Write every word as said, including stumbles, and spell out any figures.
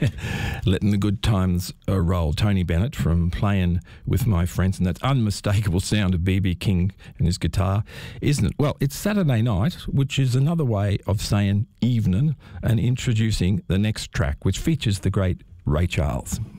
letting the good times uh, roll. Tony Bennett from Playing With My Friends, and that unmistakable sound of B B King and his guitar, isn't it? Well, it's Saturday night, which is another way of saying evening and introducing the next track, which features the great Ray Charles.